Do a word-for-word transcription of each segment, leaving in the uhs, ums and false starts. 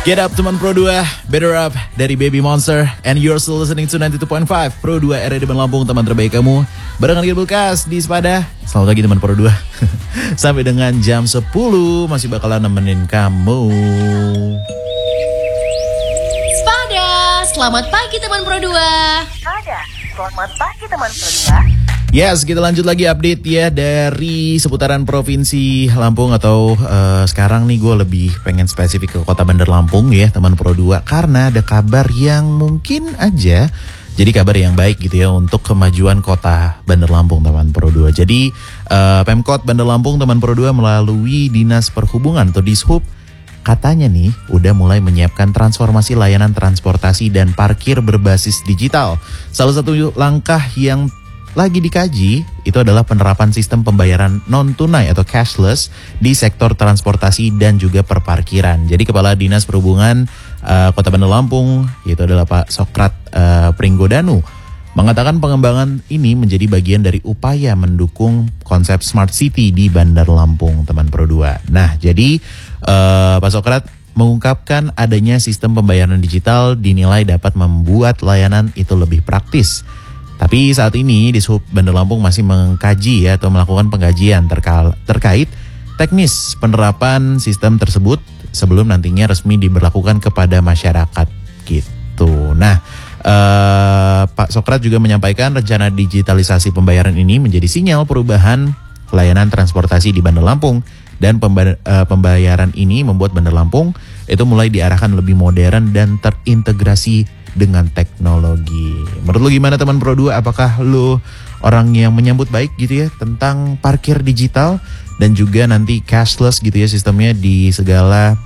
Get up teman Pro dua, Better Up dari Baby Monster. And you're still listening to ninety two point five Pro dua R A D Lampung, teman terbaik kamu. Barengan Gilbulkas di Sepada. Selamat pagi teman Pro dua. Sampai dengan jam sepuluh masih bakalan nemenin kamu. Sepada, selamat pagi teman Pro dua. Sepada, selamat pagi teman Pro dua. Yes, kita lanjut lagi update ya dari seputaran Provinsi Lampung atau uh, sekarang nih gue lebih pengen spesifik ke Kota Bandar Lampung ya teman Pro dua, karena ada kabar yang mungkin aja jadi kabar yang baik gitu ya untuk kemajuan Kota Bandar Lampung teman Pro dua. Jadi uh, Pemkot Bandar Lampung teman Pro dua melalui Dinas Perhubungan atau Dishub katanya nih udah mulai menyiapkan transformasi layanan transportasi dan parkir berbasis digital. Salah satu langkah yang lagi dikaji itu adalah penerapan sistem pembayaran non-tunai atau cashless di sektor transportasi dan juga perparkiran. Jadi Kepala Dinas Perhubungan uh, Kota Bandar Lampung, yaitu adalah Pak Sokrat uh, Pringgodanu, mengatakan pengembangan ini menjadi bagian dari upaya mendukung konsep Smart City di Bandar Lampung, teman Pro dua. Nah, jadi uh, Pak Sokrat mengungkapkan adanya sistem pembayaran digital dinilai dapat membuat layanan itu lebih praktis. Tapi saat ini Dishub Bandar Lampung masih mengkaji ya atau melakukan pengkajian terka- terkait teknis penerapan sistem tersebut sebelum nantinya resmi diberlakukan kepada masyarakat gitu. Nah, eh, Pak Sokrat juga menyampaikan rencana digitalisasi pembayaran ini menjadi sinyal perubahan layanan transportasi di Bandar Lampung, dan pemba- eh, pembayaran ini membuat Bandar Lampung itu mulai diarahkan lebih modern dan terintegrasi dengan teknologi. Menurut lu gimana teman Pro dua? Apakah lu orang yang menyambut baik gitu ya tentang parkir digital dan juga nanti cashless gitu ya sistemnya di segala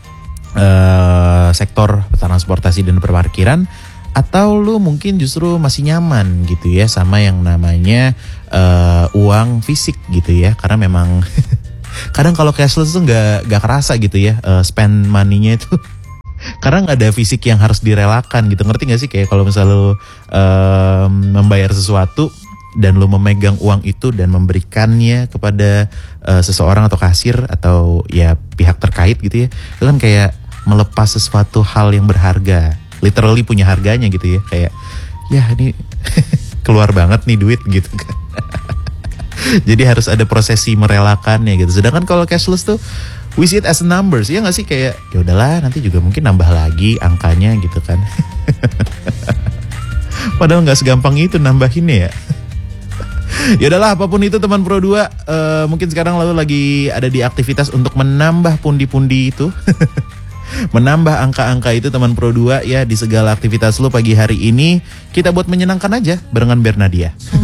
uh, sektor transportasi dan perparkiran? Atau lu mungkin justru masih nyaman gitu ya sama yang namanya uh, uang fisik gitu ya? Karena memang kadang kalau cashless tuh nggak nggak kerasa gitu ya uh, spend money-nya itu. Karena nggak ada fisik yang harus direlakan gitu, ngerti nggak sih? Kayak kalau misalnya lo um, membayar sesuatu dan lo memegang uang itu dan memberikannya kepada uh, seseorang atau kasir atau ya pihak terkait gitu ya, itu kan kayak melepas sesuatu hal yang berharga, literally punya harganya gitu ya, kayak ya ini keluar banget nih duit gitu kan. Jadi harus ada prosesi merelakannya gitu. Sedangkan kalau cashless tuh we see it as numbers, ya nggak sih, kayak ya udahlah nanti juga mungkin nambah lagi angkanya gitu kan. Padahal nggak segampang itu nambahinnya ya. Ya udahlah apapun itu teman Pro dua, uh, mungkin sekarang lalu lagi ada di aktivitas untuk menambah pundi-pundi itu. Menambah angka-angka itu teman Pro dua ya di segala aktivitas lo pagi hari ini. Kita buat menyenangkan aja barengan Bernadia.